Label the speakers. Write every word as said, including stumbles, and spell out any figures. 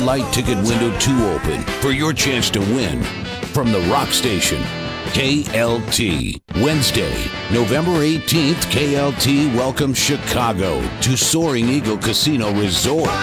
Speaker 1: light ticket window two open for your chance to win from the Rock Station. K L T. Wednesday, November eighteenth, K L T welcomes Chicago to Soaring Eagle Casino Resort.